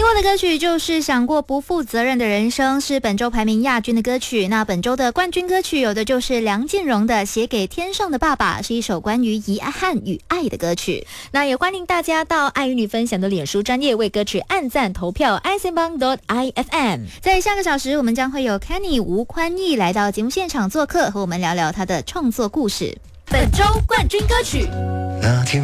过的歌曲就是想过不负责任的人生，是本周排名亚军的歌曲。那本周的冠军歌曲有的就是梁静茹的《写给天上的爸爸》，是一首关于遗憾与爱的歌曲。 那也欢迎大家到爱与你分享的脸书专页为歌曲按赞投票 isenbang.ifm。 在下个小时我们将会有 Kenny 吴宽义来到节目现场做客，和我们聊聊他的创作故事。 本周冠军歌曲。 那天